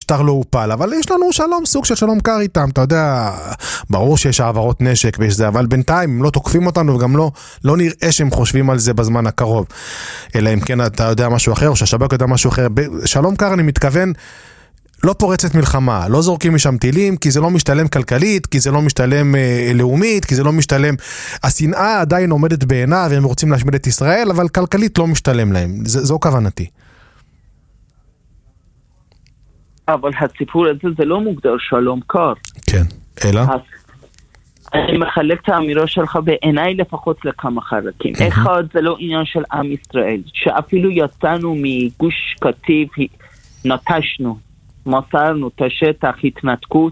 המשטר לא הופל, אבל יש לנו שלום, סוג של שלום קר איתם, אתה יודע, ברור שיש העברות נשק ויש זה, אבל בינתיים הם לא תוקפים אותנו, וגם לא נראה שהם חושבים על זה בזמן הקרוב, אלא אם כן אתה יודע משהו אחר, או שהשב"כ יודע משהו אחר. שלום קר אני מתכוון, לא פורצת מלחמה, לא זורקים משם טילים, כי זה לא משתלם כלכלית, כי זה לא משתלם לאומית, כי זה לא משתלם, השנאה עדיין עומדת בעינה, והם רוצים להשמיד את ישראל, אבל כלכלית לא משתלם להם, זו כוונתי. אבל הסיפור הזה זה לא מוגדר שלום קר. כן, אלא? אני מחלק את האמירה שלך בעיניי לפחות לכמה חלקים. אחד, זה לא עניין של עם ישראל, שאפילו יצאנו מגוש קטיף, נטשנו, מסרנו את השטח, התנתקות,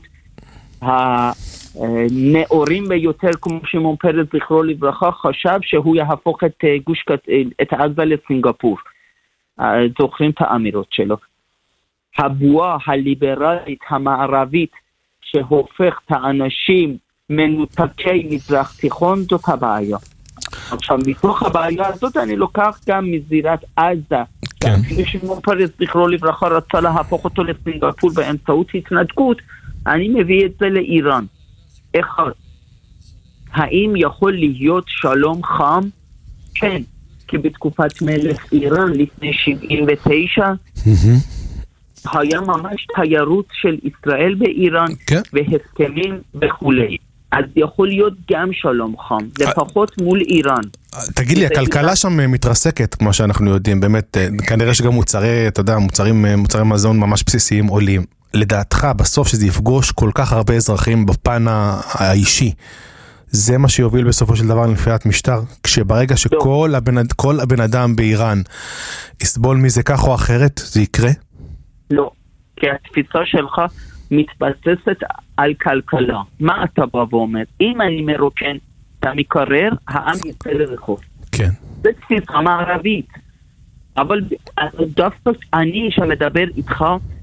הנאורים ביותר, כמו שמעון פרס זכרו לברכה, חשב שהוא יהפוך את עזה לסינגפור. זוכרים את האמירות שלו. הבועה הליברלית המערבית שהופך את האנשים מנותקי מזרח תיכון, זאת הבעיה. עכשיו, מתוך הבעיה הזאת אני לוקח גם מזירת עזה. כן. שמעון פרס זכרו לברכה רצה להפוך אותו לסינגפור באמצעות התנתקות, אני מביא את זה לאיראן. אחד, האם יכול להיות שלום חם? כן, כי בתקופת מלך איראן לפני 79, היה ממש תיירות של ישראל באיראן, והסכמים וכולי. אז יכול להיות גם שלום חם, לפחות מול איראן. תגיד לי, הכלכלה שם מתרסקת, כמו שאנחנו יודעים, באמת, כנראה שגם מוצרי, אתה יודע, מוצרי מזון ממש בסיסיים עולים. לדעתך, בסוף שזה יפגוש כל כך הרבה אזרחים בפן האישי, זה מה שיוביל בסופו של דבר לנפיית משטר? כשברגע שכל הבן אדם באיראן יסבול מזה כך או אחרת, זה יקרה? לא, כי התפיסה שלך מתבססת על כלכלה. מה אתה בא ואומר? אם אני מרוקן את המקרר, העם יצא לרחוב. כן. זה תפיסה מערבית. אבל דווקא אני שמדבר איתך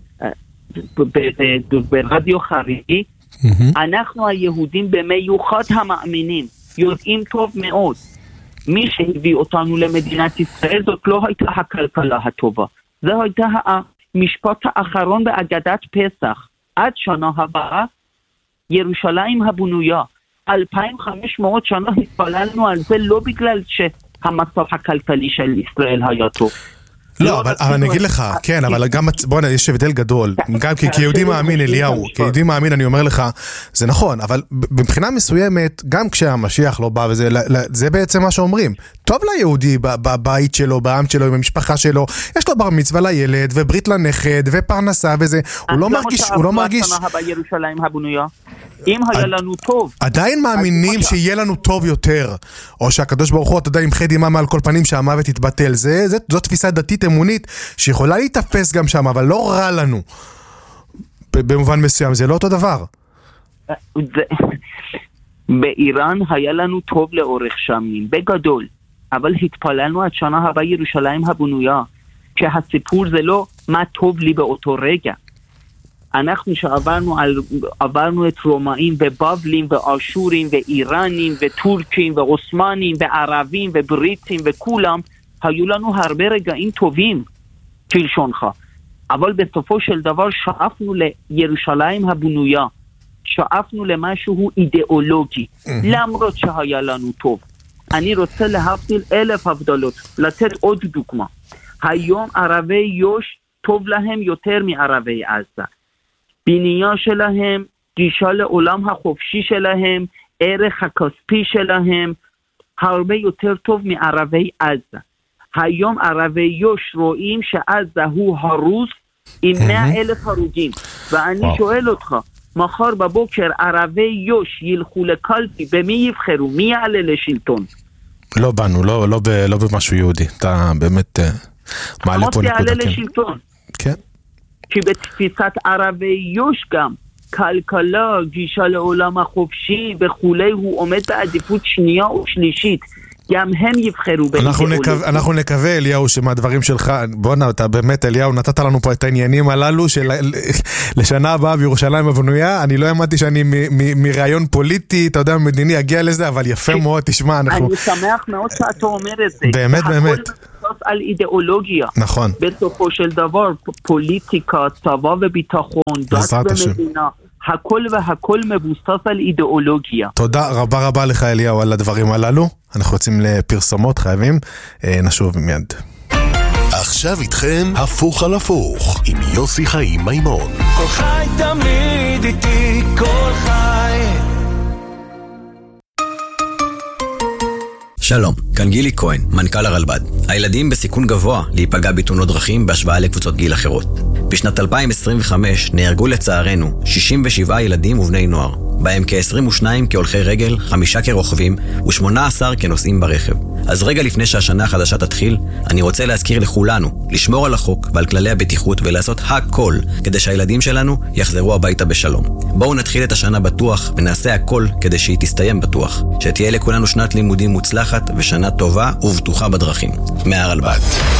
ברדיו חרדי, אנחנו היהודים במיוחד המאמינים, יודעים טוב מאוד, מי שהביא אותנו למדינת ישראל זאת לא הייתה הכלכלה הטובה, זו הייתה המשפט האחרון באגדת פסח, עד שנה הבאה ירושלים הבנויה. 2500 שנה התפללנו על זה, לא בגלל שהמצב הכלכלי של ישראל היה טוב. לא, אבל אני אגיד לך, כן, אבל גם, בוא נראה, יש הבדל גדול, גם כיהודי מאמין, אליהו, כיהודי מאמין, אני אומר לך, זה נכון, אבל מבחינה מסוימת, גם כשהמשיח לא בא, זה בעצם מה שאומרים, טוב ליהודי בבית שלו, בעם שלו, במשפחה שלו, יש לו בר מצווה לילד, וברית לנכד, ופרנסה וזה, הוא לא מרגיש, בירושלים הבנויה, אם היה לנו טוב. עדיין מאמינים שיהיה לנו טוב יותר, או שהקדוש ברוך הוא, אתה יודע, עם חד אימה על כל פנים שהמוות יתבטל, זו תפיסה דתית אמונית, שיכולה להתאפס גם שם, אבל לא רע לנו. במובן מסוים, זה לא אותו דבר. באיראן היה לנו טוב לאורך שנים, בגדול, אבל התפללנו עד שנה הבאה ירושלים הבנויה, שהסיפור זה לא מה טוב לי באותו רגע. אנחנו שעברנו את רומאים ובבלים ואשורים ואיראנים וטורקים ואוסמנים וערבים ובריטים וכולם, היו לנו הרבה רגעים טובים כלשונך, אבל בסופו של דבר שאפנו לירושלים הבנויה, שאפנו למשהו אידיאולוגי, למרות שהיה לנו טוב. אני רוצה להבדיל 1000 הבדלות, לתת עוד דוגמה. היום ערבי יוש טוב להם יותר מערבי עזה. בנייה שלהם, גישה לעולם החופשי שלהם, ערך הכספי שלהם, הרבה יותר טוב מערבי עזה. היום ערבי יוש רואים שעזה הוא הרוס עם 100,000 הרוגים. ואני שואל אותך, מחר בבוקר ערבי יוש ילכו לקלפי, במי יבחרו? מי יעלה לשלטון? לא בנו, לא במשהו יהודי. אתה באמת מעלה פה נקודה. יעלה לשלטון. כן. כי בתפיסת ערבי יוש גם, כלכלה, גישה לעולם החופשי וכולי, הוא עומד בעדיפות שנייה או שלישית. גם הם יבחרו אנחנו נקווה, אליהו, שמהדברים שלך, בוא אתה באמת, אליהו, נתת לנו פה את העניינים הללו של לשנה הבאה בירושלים הבנויה. אני לא האמנתי שאני מרעיון פוליטי, אתה יודע, מדיני, אגיע לזה, אבל יפה מאוד, תשמע, אני שמח מאוד שאתה אומר את זה. באמת, באמת. הכל על אידיאולוגיה. נכון. בסופו של דבר, פוליטיקה, צבא וביטחון, דת ומדינה, הכל מבוסס על אידיאולוגיה. תודה רבה לך אליהו על הדברים הללו. אנחנו יוצאים לפרסומות, חייבים. נשוב מיד. עכשיו איתכם הפוך על הפוך עם יוסי חיים מימון. כל חי תמיד איתי, כל חי. שלום, כאן גילי כהן, מנכ"ל הרלב"ד. הילדים בסיכון גבוה להיפגע בתאונות דרכים בהשוואה לקבוצות גיל אחרות. בשנת 2025 נהרגו לצערנו 67 ילדים ובני נוער, בהם כ-22 כהולכי רגל, 5 כרוכבים ו18 כנוסעים ברכב. אז רגע לפני שהשנה החדשה תתחיל, אני רוצה להזכיר לכולנו לשמור על החוק ועל כללי הבטיחות ולעשות הכל כדי שהילדים שלנו יחזרו הביתה בשלום. בואו נתחיל את השנה בטוח ונעשה הכל כדי שהיא תסתיים בטוח. שתהיה לכולנו שנת לימודים מוצלחת ושנה טובה ובטוחה בדרכים. מהרלב"ד.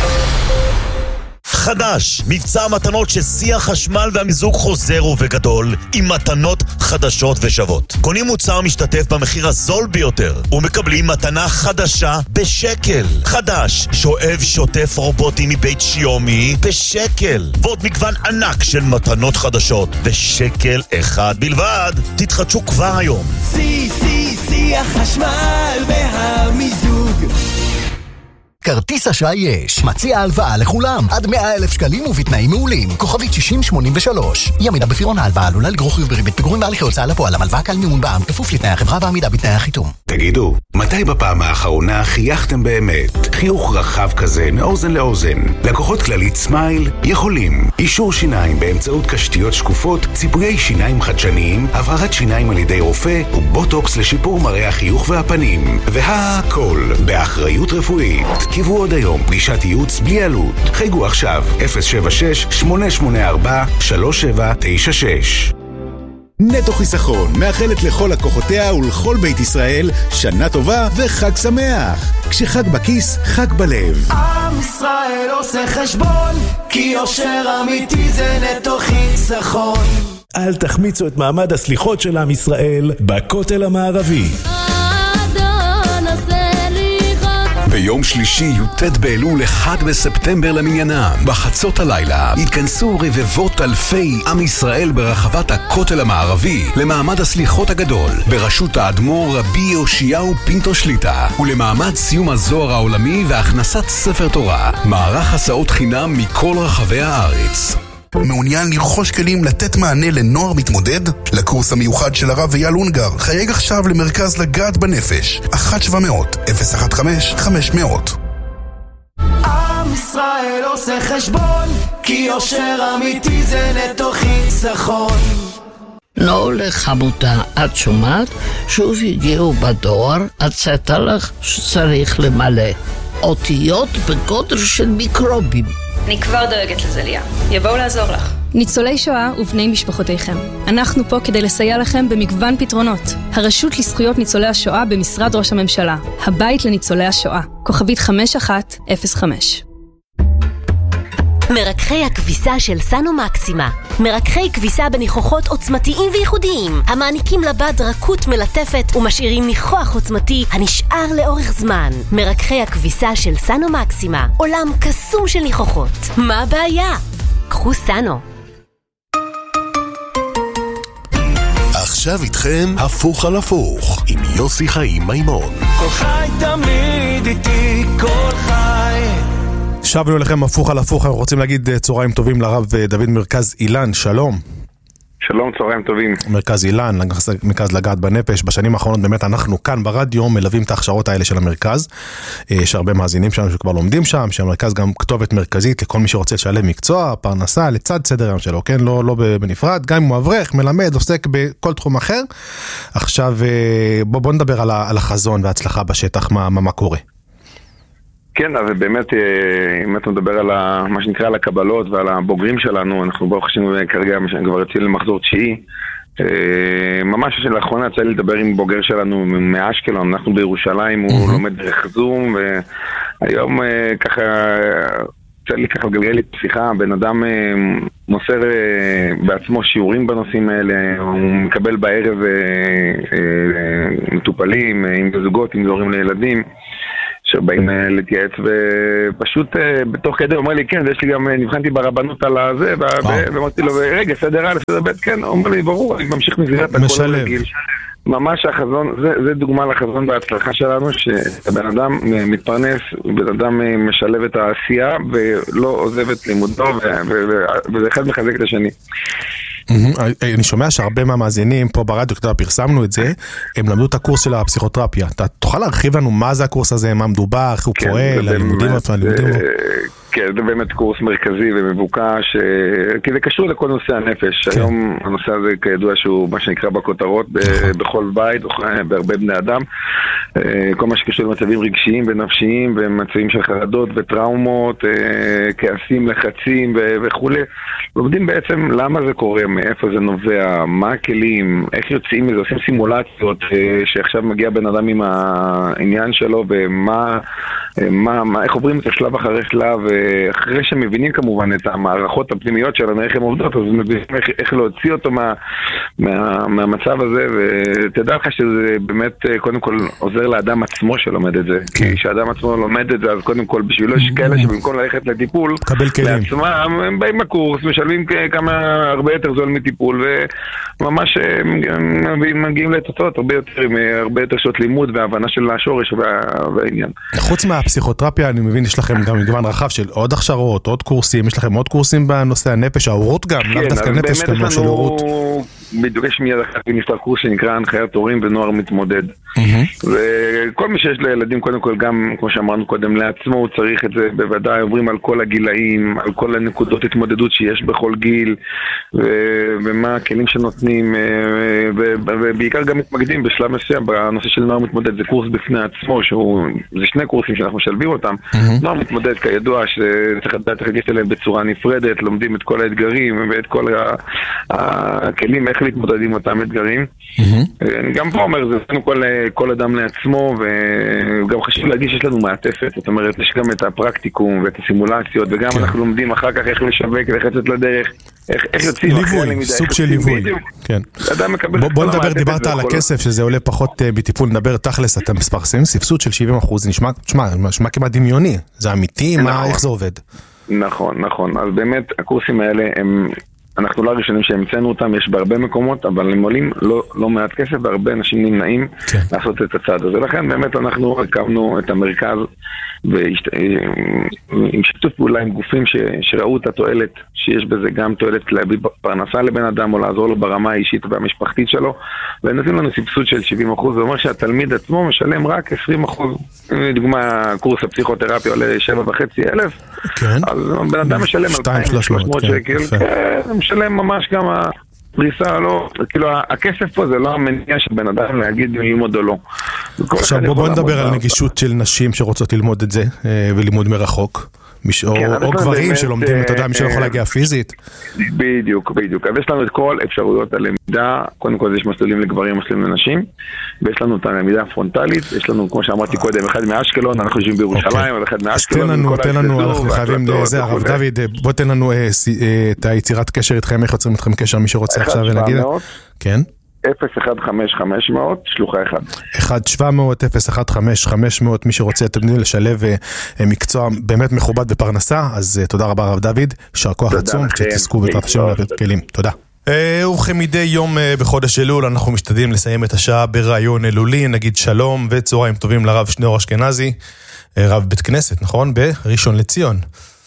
חדש, מבצע מתנות ששיא החשמל והמיזוג חוזר ובגדול עם מתנות חדשות ושוות. קונים מוצר משתתף במחיר הזול ביותר ומקבלים מתנה חדשה בשקל. חדש, שואב שוטף רובוטי מבית שיומי בשקל. ועוד מגוון ענק של מתנות חדשות בשקל אחד בלבד. תתחדשו כבר היום. שיא החשמל והמיזוג. כרטיס אשראי יש. מציע הלוואה לכולם. עד 100,000 שקלים ובתנאים מעולים. כוכבית 6083. אי עמידה בפירעון ההלוואה עלולה לגרור חיוב בריבית פיגורים והליכי הוצאה לפועל. הלוואה כלל מימון בע"מ כפוף לתנאי החברה ועמידה בתנאי החיתום. תגידו, מתי בפעם האחרונה חייכתם באמת? חיוך רחב כזה מאוזן לאוזן. לקוחות כללית סמייל יכולים. אישור שיניים באמצעות קשתיות שקופות, ציפויי שיניים חדשניים, הבהרת שיניים על ידי רופא ובוטוקס לשיפור מראה החיוך והפנים. והכל באחריות רפואית. קיבלו עוד היום פגישת ייעוץ בלי עלות. חייגו עכשיו 076-884-3796. נטו חיסכון מאחלת לכל לקוחותיה ולכל בית ישראל שנה טובה וחג שמח. כשחג בכיס, חג בלב. עם ישראל עושה חשבון, כי יושר אמיתי זה נטו חיסכון. אל תחמיצו את מעמד הסליחות של עם ישראל בכותל המערבי. ביום שלישי י"ט באלול 1 בספטמבר למניינם, בחצות הלילה התכנסו רבבות אלפי עם ישראל ברחבת הכותל המערבי למעמד הסליחות הגדול בראשות האדמו"ר רבי יאשיהו פינטו שליטה, ולמעמד סיום הזוהר העולמי והכנסת ספר תורה. מערך הסעות חינם מכל רחבי הארץ. מעוניין לרכוש כלים לתת מענה לנוער מתמודד? לקורס המיוחד של הרב אייל אונגר חייג עכשיו למרכז לגעת בנפש 1-700-015-500. עם ישראל עושה חשבון, כי יושר אמיתי זה נטו חיסכון. לא לחמותה, את שומעת? שוב הגיעו בדואר, הצעת לך שצריך למלא אותיות בגודל של מיקרובים. אני כבר דואגת לזה, ליה. יבואו לעזור לך. ניצולי שואה ובני משפחותיכם. אנחנו פה כדי לסייע לכם במגוון פתרונות. הרשות לזכויות ניצולי השואה במשרד ראש הממשלה. הבית לניצולי השואה. כוכבית 5105. מרככי הכביסה של סנו מקסימה. מרככי כביסה בניחוחות עוצמתיים וייחודיים, המעניקים לבד רכות מלטפת ומשאירים ניחוח עוצמתי הנשאר לאורך זמן. מרככי הכביסה של סנו מקסימה. עולם קסום של ניחוחות. מה הבעיה? קחו סנו. עכשיו איתכם הפוך על הפוך עם יוסי חיים מימון. כל חי תמיד איתי, כל חי. שבנו לכם הפוך על הפוך, אנחנו רוצים להגיד צהריים טובים לרב דוד מרכז אילן, שלום. שלום, צהריים טובים. מרכז אילן, מרכז לגעת בנפש. בשנים האחרונות באמת אנחנו כאן ברדיו מלווים את ההכשרות האלה של המרכז. יש הרבה מאזינים שם שכבר לומדים שם, שהמרכז גם כתובת מרכזית לכל מי שרוצה לשלב מקצוע, פרנסה, לצד סדר היום שלו, כן? לא בנפרד, גם אם הוא אברך, מלמד, עוסק בכל תחום אחר. עכשיו בוא נדבר על החזון וההצלחה בשטח, מה קורה. כן, אז באמת, אם אתה מדבר על מה שנקרא על הקבלות ועל הבוגרים שלנו, אנחנו ברוך השם כרגע כבר יוצאים למחזור 9. ממש לאחרונה יצא לי לדבר עם בוגר שלנו מאשקלון, אנחנו בירושלים, הוא לומד דרך זום, והיום ככה יצא לי ככה לגלגל לי שיחה, בן אדם מוסר בעצמו שיעורים בנושאים האלה, הוא מקבל בערב מטופלים, עם זוגות, עם זורים לילדים, שבאים להתייעץ, ופשוט בתוך כדי אומר לי, כן, יש לי גם, נבחנתי ברבנות על הזה, ואמרתי לו, רגע, סדר א', סדר ב', כן, אומר לי, ברור, אני ממשיך מסגרת הכל רגיל. ממש החזון, זה דוגמה לחזון בהצלחה שלנו, שבן אדם מתפרנס, בן אדם משלב את העשייה, ולא עוזב את לימודו, וזה אחד מחזק את השני. אני שומע שהרבה מהמאזינים פה ברדיו, כתוב, פרסמנו את זה, הם למדו את הקורס של הפסיכותרפיה. אתה תוכל להרחיב לנו מה זה הקורס הזה, מה מדובר, איך הוא פועל, הלימודים? כן, זה באמת קורס מרכזי ומבוקש, כי זה קשור לכל נושא הנפש. היום הנושא הזה כידוע שהוא מה שנקרא בכותרות, בכל בית, בהרבה בני אדם. כל מה שקשור למצבים רגשיים ונפשיים, ומצבים של חרדות וטראומות, כעסים, לחצים וכו'. לומדים בעצם למה זה קורה, מאיפה זה נובע, מה הכלים, איך יוצאים מזה, עושים סימולציות, שעכשיו מגיע בן אדם עם העניין שלו, ומה, איך עוברים את השלב אחרי שלב, אחרי שמבינים כמובן את המערכות הפנימיות שלנו, איך הן עובדות, אז מבינים איך להוציא אותו מהמצב הזה, ותדע לך שזה באמת קודם כל עוזר לאדם עצמו שלומד את זה, כי כשאדם עצמו לומד את זה, אז קודם כל בשבילו יש כאלה שבמקום ללכת לטיפול, לעצמם, הם באים בקורס, משלמים כמה הרבה יותר זול מטיפול, וממש מגיעים לתוצאות הרבה יותר שעות לימוד והבנה של השורש והעניין. חוץ מהפסיכותרפיה, אני מבין, יש לכם גם מגוון רחב של עוד הכשרות, עוד קורסים, יש לכם עוד קורסים בנושא הנפש, ההורות גם, לאו דווקא נפש, גם לא של הורות. בדיוק יש מיד אחת נפתח קורס שנקרא הנחיית הורים ונוער מתמודד. וכל מי שיש לילדים, קודם כל גם, כמו שאמרנו קודם, לעצמו הוא צריך את זה, בוודאי עוברים על כל הגילאים, על כל הנקודות התמודדות שיש בכל גיל, ומה הכלים שנותנים, ובעיקר גם מתמקדים בשלב מסוים בנושא של נוער מתמודד. זה קורס בפני עצמו, זה שני קורסים שאנחנו משלבים אותם. נוער מתמודד כידוע שצריך לדעת איך לגשת אליהם בצורה נפרדת, לומדים את כל האתגרים ואת כל הכלים איך להתמודד עם אותם אתגרים. גם פה אומר, זה כל אדם לעצמו, וגם חשוב להגיד שיש לנו מעטפת, זאת אומרת, יש גם את הפרקטיקום ואת הסימולציות, וגם אנחנו לומדים אחר כך איך לשווק, איך לצאת לדרך, איך יוצאים. ליווי, סוג של ליווי. בוא נדבר, דיברת על הכסף, שזה עולה פחות בטיפול, נדבר תכלס, אתה מספרסם סבסוד של 70%, נשמע כמעט דמיוני, זה אמיתי, איך זה עובד? נכון, אז באמת הקורסים האלה הם, אנחנו לא הראשונים שהמצאנו אותם, יש בהרבה מקומות, אבל הם עולים לא מעט כסף, והרבה אנשים נמנעים לעשות את הצעד הזה. לכן באמת אנחנו הקמנו את המרכז, עם שיתוף פעולה עם גופים שראו את התועלת, שיש בזה גם תועלת להביא פרנסה לבן אדם, או לעזור לו ברמה האישית והמשפחתית שלו, ונותנים לנו סבסוד של 70%, זה אומר שהתלמיד עצמו משלם רק 20%. לדוגמה, קורס הפסיכותרפיה עולה 7,500, אז בן אדם משלם 2,300 שקל, משלם ממש גם הפריסה, לא, כאילו הכסף פה זה לא המניע של בן אדם להגיד ללמוד או לא. עכשיו בוא נדבר על נגישות של נשים שרוצות ללמוד את זה, ולימוד מרחוק. או גברים שלומדים, אתה יודע, מי שלא יכול להגיע פיזית. בדיוק. אז יש לנו את כל אפשרויות הלמידה, קודם כל יש מסלולים לגברים, מסלולים לנשים, ויש לנו את הלמידה הפרונטלית, יש לנו, כמו שאמרתי קודם, אחד מאשקלון, אנחנו יושבים בירושלים, אחד מאשקלון. אז תן לנו, אנחנו חייבים לזה, הרב דוד, בוא תן לנו את היצירת קשר איתכם, איך יוצרים איתכם קשר, מי שרוצה עכשיו ונגיד. כן? 015-500, שלוחה 1. 1-700-015-500, מי שרוצה תמיד לשלב מקצוע באמת מכובד בפרנסה, אז תודה רבה רב דוד, יישר כוח עצום, שתזכו בעזרת השם לתת כלים. תודה. ובכם מדי יום בחודש אלול אנחנו משתדלים לסיים את השעה ברעיון אלולי, נגיד שלום וצהריים טובים לרב שניאור אשכנזי, רב בית כנסת, נכון? בראשון לציון.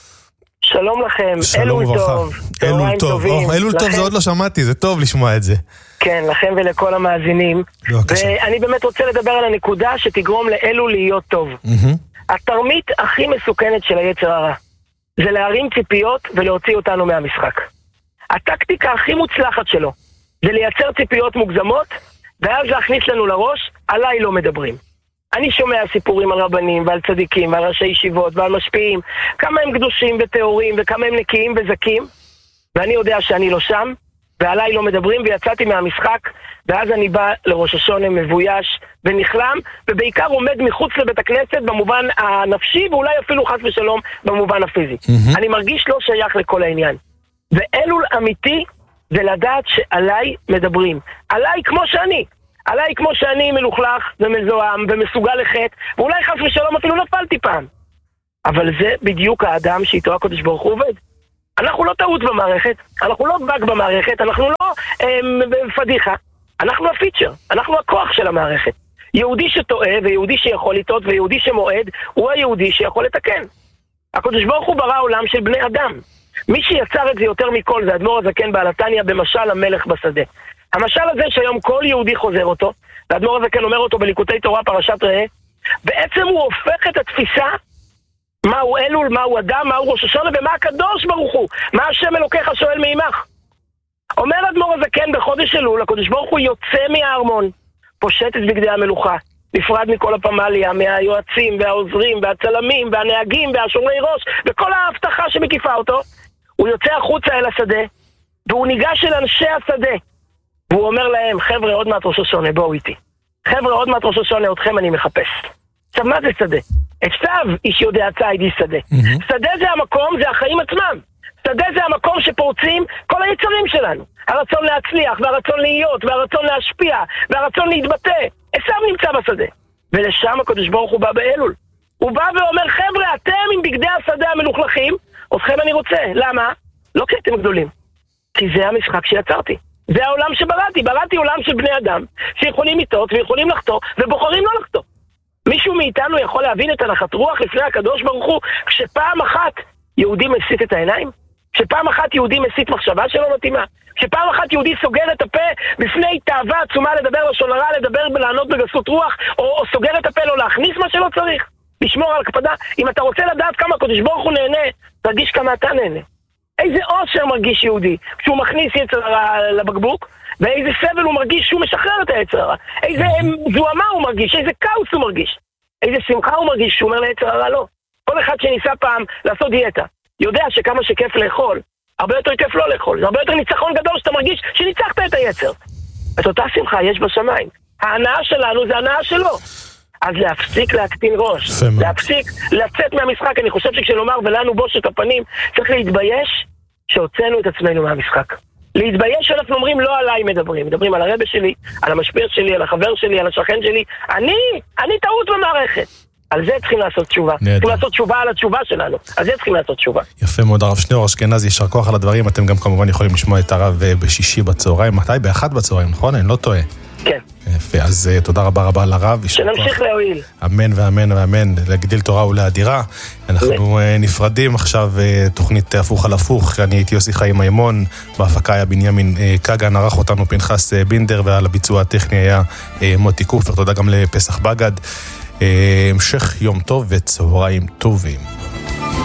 שלום לכם, אלול טוב. אלול טוב, אלול טוב זה עוד לא שמעתי, זה טוב לשמוע את זה. כן, לכם ולכל המאזינים. ואני באמת רוצה לדבר על הנקודה שתגרום לאלול להיות טוב. התרמית הכי מסוכנת של היצר הרע זה להרים ציפיות ולהוציא אותנו מהמשחק. הטקטיקה הכי מוצלחת שלו זה לייצר ציפיות מוגזמות, ואז להכניס לנו לראש, עליי לא מדברים. אני שומע סיפורים על רבנים ועל צדיקים ועל ראשי ישיבות ועל משפיעים, כמה הם קדושים וטהורים וכמה הם נקיים וזקים, ואני יודע שאני לא שם, ועליי לא מדברים, ויצאתי מהמשחק, ואז אני בא לראש השונה מבויש ונכלם, ובעיקר עומד מחוץ לבית הכנסת במובן הנפשי, ואולי אפילו חס ושלום במובן הפיזי. אני מרגיש לא שייך לכל העניין. ואלול אמיתי זה לדעת שעליי מדברים. עליי כמו שאני. עליי כמו שאני מלוכלך ומזוהם ומסוגל לחטא, ואולי חס ושלום אפילו נפלתי פעם. אבל זה בדיוק האדם שאיתו הקדוש ברוך הוא עובד. אנחנו לא טעות במערכת, אנחנו לא באג במערכת, אנחנו לא פדיחה, אנחנו הפיצ'ר, אנחנו הכוח של המערכת. יהודי שטועה ויהודי שיכול לטעות ויהודי שמועד, הוא היהודי שיכול לתקן. הקדוש ברוך הוא ברא עולם של בני אדם. מי שיצר את זה יותר מכל זה אדמו"ר הזקן בעל התניא במשל המלך בשדה. המשל הזה שהיום כל יהודי חוזר אותו, ואדמו"ר הזקן אומר אותו בליקוטי תורה פרשת ראה, בעצם הוא הופך את התפיסה מהו אלול, מהו אדם, מהו ראש השונה ומה הקדוש ברוך הוא, מה השם אלוקיך שואל מעמך. אומר אדמו"ר הזקן בחודש אלול, הקדוש ברוך הוא יוצא מהארמון, פושט את בגדי המלוכה, נפרד מכל הפמליה, מהיועצים והעוזרים והצלמים והנהגים והשומרי ראש וכל ההבטחה שמקיפה אותו. הוא יוצא החוצה אל השדה והוא ניגש אל אנשי השדה והוא אומר להם, חבר'ה עוד מעט ראש השונה, בואו איתי. חבר'ה עוד מעט ראש השונה, אתכם אני מחפש. עכשיו מה זה שדה? אפסב איש יודע ציד איש שדה. שדה זה המקום, זה החיים עצמם. שדה זה המקום שפורצים כל היצרים שלנו. הרצון להצליח, והרצון להיות, והרצון להשפיע, והרצון להתבטא. אפסב נמצא בשדה. ולשם הקדוש ברוך הוא בא באלול. הוא בא ואומר, חבר'ה, אתם עם בגדי השדה המלוכלכים, אתכם אני רוצה. למה? לא כי אתם גדולים. כי זה המשחק שיצרתי. זה העולם שבראתי. בראתי עולם של בני אדם, שיכולים לטעות ויכולים לחטוא, ובוחרים לא לחטוא. מישהו מאיתנו יכול להבין את הנחת רוח לפני הקדוש ברוך הוא, כשפעם אחת יהודי מסיט את העיניים? כשפעם אחת יהודי מסיט מחשבה שלא מתאימה? כשפעם אחת יהודי סוגר את הפה בפני תאווה עצומה לדבר לשון הרע, לדבר ולענות בגסות רוח, או סוגר את הפה לא להכניס מה שלא צריך? לשמור על הקפדה. אם אתה רוצה לדעת כמה הקדוש ברוך הוא נהנה, תרגיש כמה אתה נהנה. איזה אושר מרגיש יהודי כשהוא מכניס יצר הרע לבקבוק, ואיזה סבל הוא מרגיש שהוא משחרר את היצר הרע. איזה זוהמה הוא מרגיש, איזה כאוס הוא מרגיש, איזה שמחה הוא מרגיש שהוא אומר ליצר הרע לא. כל אחד שניסה פעם לעשות דיאטה יודע שכמה שכיף לאכול, הרבה יותר כיף לא לאכול. זה הרבה יותר ניצחון גדול שאתה מרגיש שניצחת את היצר. את אותה שמחה יש בשמיים. ההנאה שלנו זה ההנאה שלו. אז להפסיק להקטין ראש, להפסיק לצאת מהמשחק. אני חושב שכשנאמר ולנו בושת הפנים, צריך להתבייש שהוצאנו את עצמנו מהמשחק. להתבייש שאנחנו אומרים לא עליי מדברים על הרבא שלי, על המשפיע שלי, על החבר שלי, על השכן שלי. אני טעות במערכת. על זה צריכים לעשות תשובה. צריכים לעשות תשובה על התשובה שלנו. על זה צריכים לעשות תשובה. יפה מאוד, הרב שניאור אשכנזי, יישר כוח על הדברים. אתם גם כמובן יכולים לשמוע את הרב בשישי בצהריים. מתי? ב-1 בצהריים, נכון? אני לא טועה. כן. יפה, אז תודה רבה לרב. שנמשיך להועיל. אמן ואמן ואמן, להגדיל תורה ולאדירה. אנחנו נפרדים עכשיו, תוכנית הפוך על הפוך. אני הייתי יוסי חיים מימון, בהפקה היה בנימין קגן, ערך אותנו פנחס בינדר, ועל הביצוע הטכני היה מוטי קופר. תודה גם לפסח בגד. המשך יום טוב וצהריים טובים.